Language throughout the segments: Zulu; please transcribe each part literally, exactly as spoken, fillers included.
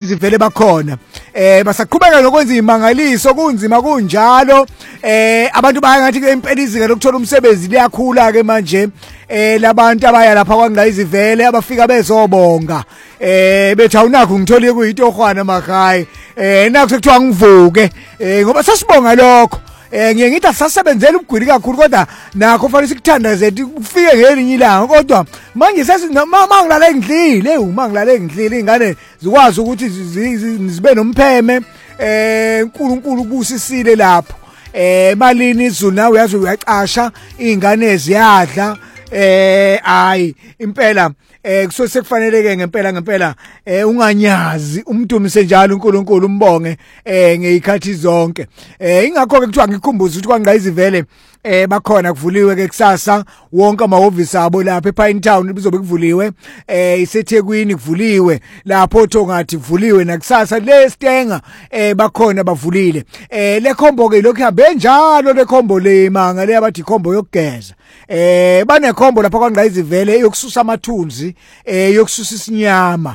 kwangqayizivele bakhona eh basaqhubeka nokwenza imangaliso kunzima kunjalo eh abantu bayangathi ke impela izinga lokuthola umsebenzi liyakhula ke manje eh labantu abaya lapha kwangqayizivele abafika bezobonga eh bethi awunakho ngithole kuyitohwana makhaya eh nakho sekuthiwa ngivuke eh ngoba sasibonga lokho eh ngiye ngithi asasebenzela ubugwili kakhulu kodwa nakho fanele sikuthandazele ufike ngelinye ilanga kodwa manje sesi mangilala engidlile uma ngilala engidlile ingane zikwazi ukuthi zibe nompheme eh uNkulunkulu kusisile lapho eh malini izulu nawe uyazi uyaqasha izingane ziyadla eh hayi impela eh kuso sekufaneleke ngempela ngempela eh unganyazi umdumise njalo uNkulunkulu umbonge eh ngezikhathi zonke eh ingakho ke kuthiwa ngikhumbuza ukuthi kwangqayizivele eh bakhona kuvuliwe ke kusasa wonke amahhovisi abo lapha ePine Town bizobe kuvuliwe eh iseThekwini kuvuliwe lapho thongathi kuvuliwe nakusasa le Stenga eh bakhona bavulile eh le khombo ke lokho ihambe njalo le khombo le manga le abathi khombo yokugeza eh bane khombo lapha kwangqayizivele yokususa amathunzi eh yokususa isinyama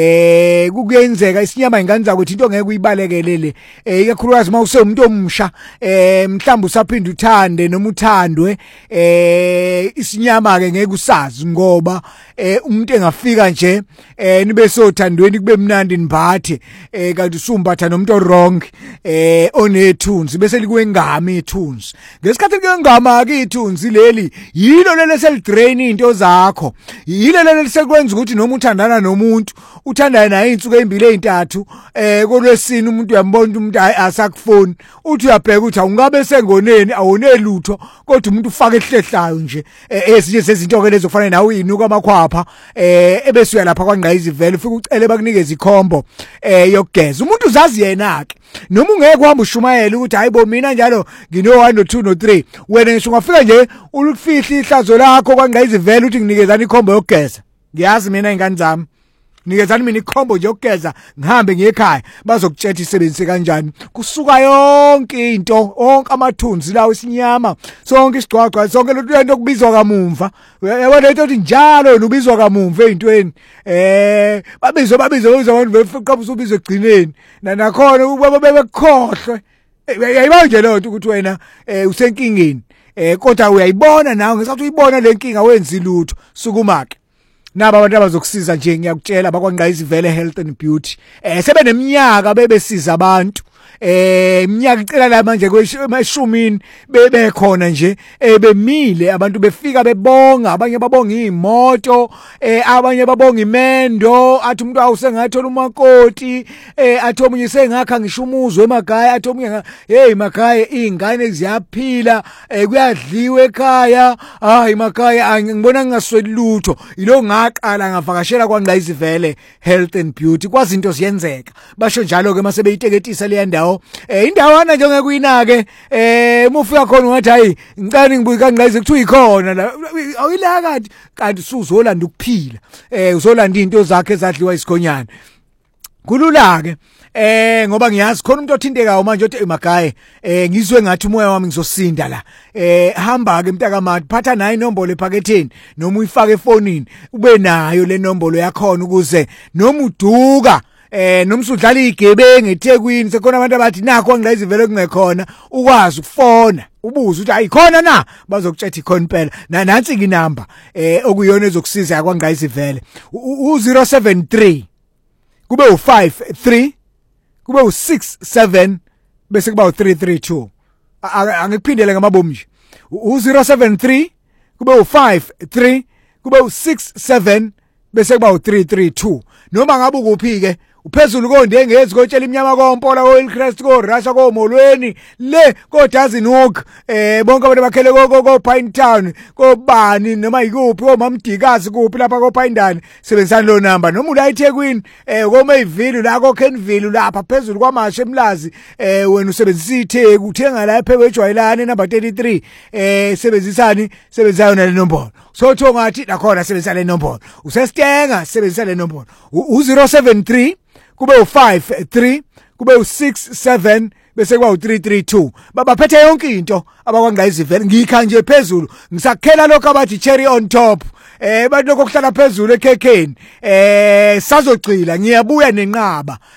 eh kuyenzeka isinyama inganza ukuthi into ngeke uyibalekelele eh ikakhulukazi mawuse umuntu omsha eh mhlawumbe usaphinda uthande noma uthandwe eh isinyama ke ngeke usazi ngoba eh umuntu engafika nje eh nibe sothandweni kube mnandi nibathe eh kanti usumbatha nomuntu orong eh onethunzi bese likwengama ethunzi ngesikhathi kwengama ke ithunzi leli yilo lele selidrain into zakho yilo lele sekwenza ukuthi noma uthandana nomuntu uthandana naye insuku ezimbili ezintathu eh kolwesini umuntu uyambona umuntu asakufoni uthi uyabheka ukuthi awungabe sengoneni awonelutho kodwa umuntu ufaka ehlehlayo nje ezinye sezinto ke lezo kufanele nawe uyinuka amakhwapha eh ebese uyalapha kwangqayizivele ufike ucele bakunikeza ikhombo eh yokugeza umuntu uzazi yena ke noma ungeke uhamba ushumayela ukuthi hayibo mina njalo ngino one no two no three wena ngisho ungafika nje ulufihla ihlazo lakho kwangqayizivele uthi nginikezana ikhombo yokugeza ngiyazi mina ingane zami nikezani mina ikhombo nje ukugeza ngihambe ngekhaya bazokutshela isebenzise kanjani kusuka yonke into onke amathunzi lawo isinyama sonke isigqwagqa sonke lento okubizwa kamumva yabona lento ethi njalo wena ubizwa kamumva ezintweni eh babizwa babizwa babizwa abantu befiqa ubizwa egcineni nakhona bebekhohlwe yayibona nje lonto ukuthi wena usenkingeni eh kodwa uyayibona nawe ngesathi uyibona lenkinga wenzi lutho sukumake naba abantu abazokusiza nje ngiyakutshela bakwangqayizivele health and beauty eh sebeneminyaka bebesiza abantu eh iminyaka icela la manje kweshumini bebe khona nje ebemile abantu befika bebonga abanye babonga imoto eh abanye babonga imendo athi umuntu awusengathola umakoti eh athi omunye sengakha ngisho umuzwe emakhaya athi omunye hey emakhaya izingane ziyaphila eh kuyadliwa ekhaya hayi emakhaya ngibona ngingasweli lutho ilo ngaqala ngavakashela kwangqayizivele health and beauty kwazinto ziyenzeka basho njalo ke mase beyiteketisa le ndawo eh indawana nje ngeke uyinake eh mufika khona ngathi hayi ngicela ngibuye kangqayize kuthi uyikhona la awuyila kanti kanti usuzolanda ukuphila eh uzolanda into zakhe ezadliwa isikhonyana kulula ke eh ngoba ngiyazi khona umuntu othintekayo manje othi emakhaya eh ngizwe ngathi umoya wami ngizosinda la eh hamba ke mntaka mathi phatha nayo inombolo ephaketheni noma uyifake efonini ube nayo le nombolo yakhona ukuze noma uduka eh nomsudlala igebenge eThekwini sekhona abantu abathi nakho angqayizivele kungekhona ukwazi ukufona ubuza ukuthi ayikhona na bazokutshela ikhona impela na nansi inamba eh okuyona ezokusiza yakwangqayizivele u zero seven three kube u five three kube u six seven bese kuba u three three two angikuphindele ngamabomu nje u zero seven three kube u five three kube u six seven bese kuba u three three two noma ngabe ukuphi ke uphezulu kondengezi kotshela iminyama kompola ko Hillcrest ko Russia ko Molweni le ko Dozen Hook eh bonke abantu bakhele ko ko Pine Town ko bani noma yikuphi ko Mamdikazi kuphi lapha ko Pindani sebenzisana lo number noma ula eThekwini eh ko Mayville la ko Kenville lapha phezulu kwaMashe eMlazi eh wena usebenzisa iTheku uthenga lapha ewejwayelane number thirty-three eh sebenzisani sebenzisa yona le nombolo so thongathi lakhona sebenzisa le nombolo useStenga sebenzisa le nombolo u zero seven three kube u five three kube u six seven bese kuba u three three two babaphethe yonke into abakwangqayizivele ngikha nje phezulu ngisakhela lokho abathi cherry on top eh bantu lokuhlala phezulu ekhekheni eh sazogcila ngiyabuya nenqaba